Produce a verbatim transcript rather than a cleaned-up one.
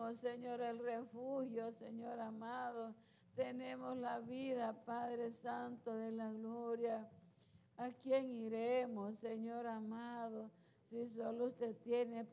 tenemos, Señor, el refugio, Señor amado. Tenemos la vida, Padre Santo de la gloria. ¿A quién iremos, Señor amado? Si solo usted tiene